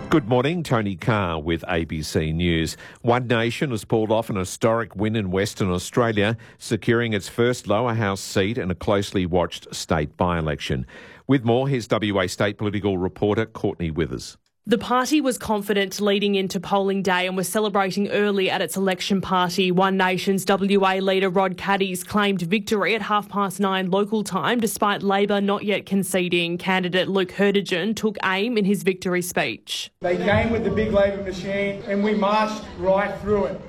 Good morning, Tony Carr with ABC News. One Nation has pulled off an historic win in Western Australia, securing its first lower house seat in a closely watched state by-election. With more, here's WA State political reporter Courtney Withers. The party was confident leading into polling day and was celebrating early at its election party. One Nation's WA leader Rod Caddies claimed victory at 9:30 local time, despite Labor not yet conceding. Candidate Luke Herdigen took aim in his victory speech. They came with the big Labor machine and we marched right through it.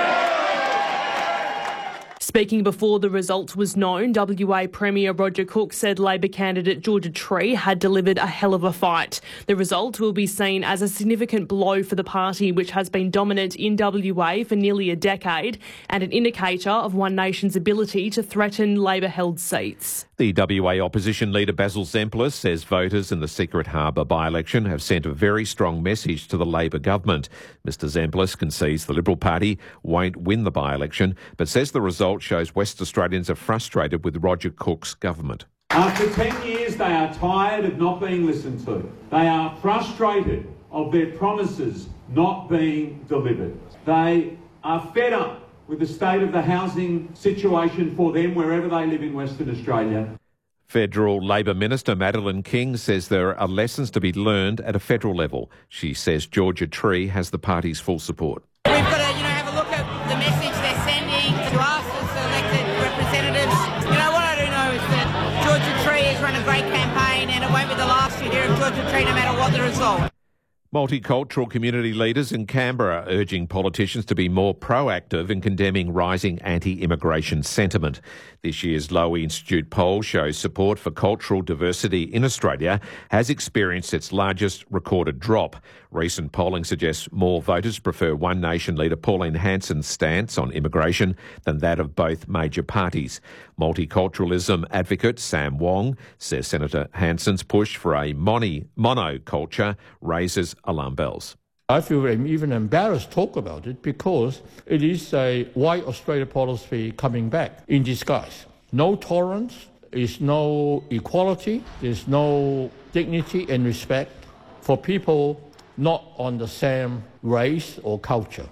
Speaking before the result was known, WA Premier Roger Cook said Labor candidate Georgia Tree had delivered a hell of a fight. The result will be seen as a significant blow for the party, which has been dominant in WA for nearly a decade, and an indicator of One Nation's ability to threaten Labor-held seats. The WA opposition leader Basil Zempilas says voters in the Secret Harbour by-election have sent a very strong message to the Labor government. Mr Zempilas concedes the Liberal Party won't win the by-election, but says the result shows West Australians are frustrated with Roger Cook's government. After 10 years, they are tired of not being listened to. They are frustrated of their promises not being delivered. They are fed up with the state of the housing situation for them wherever they live in Western Australia. Federal Labor Minister Madeleine King says there are lessons to be learned at a federal level. She says Georgia Tree has the party's full support. We've got to, have a look at the message they're sending to us as elected representatives. What I do know is that Georgia Tree has run a great campaign and it won't be the last you hear of Georgia Tree no matter what the result. Multicultural community leaders in Canberra are urging politicians to be more proactive in condemning rising anti-immigration sentiment. This year's Lowy Institute poll shows support for cultural diversity in Australia has experienced its largest recorded drop. Recent polling suggests more voters prefer One Nation leader Pauline Hanson's stance on immigration than that of both major parties. Multiculturalism advocate Sam Wong says Senator Hanson's push for a monoculture raises alarm bells. I feel even embarrassed to talk about it because it is a white Australia policy coming back in disguise. No tolerance, there's no equality, there's no dignity and respect for people not on the same race or culture.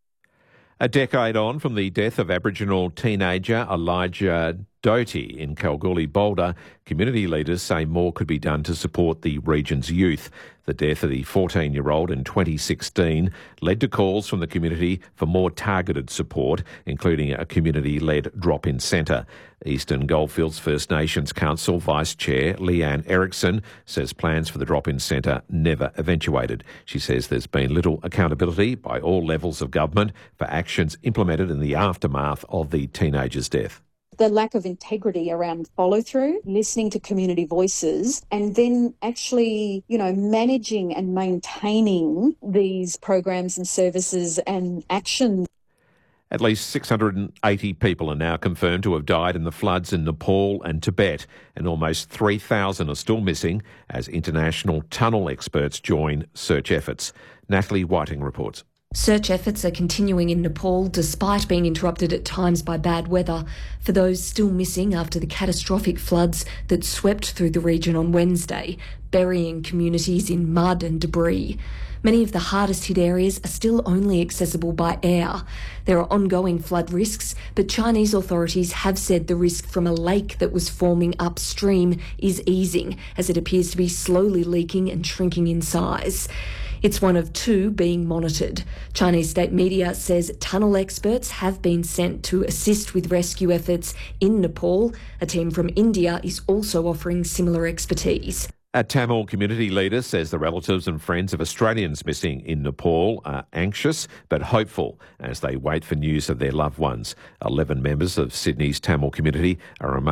A decade on from the death of Aboriginal teenager Elijah Doty in Kalgoorlie Boulder, community leaders say more could be done to support the region's youth. The death of the 14-year-old in 2016 led to calls from the community for more targeted support, including a community-led drop-in centre. Eastern Goldfields First Nations Council Vice Chair Leanne Erickson says plans for the drop-in centre never eventuated. She says there's been little accountability by all levels of government for actions implemented in the aftermath of the teenager's death. The lack of integrity around follow-through, listening to community voices, and then actually, managing and maintaining these programs and services and actions. At least 680 people are now confirmed to have died in the floods in Nepal and Tibet, and almost 3,000 are still missing as international tunnel experts join search efforts. Natalie Whiting reports. Search efforts are continuing in Nepal despite being interrupted at times by bad weather for those still missing after the catastrophic floods that swept through the region on Wednesday, burying communities in mud and debris. Many of the hardest hit areas are still only accessible by air. There are ongoing flood risks, but Chinese authorities have said the risk from a lake that was forming upstream is easing as it appears to be slowly leaking and shrinking in size. It's one of two being monitored. Chinese state media says tunnel experts have been sent to assist with rescue efforts in Nepal. A team from India is also offering similar expertise. A Tamil community leader says the relatives and friends of Australians missing in Nepal are anxious but hopeful as they wait for news of their loved ones. 11 members of Sydney's Tamil community are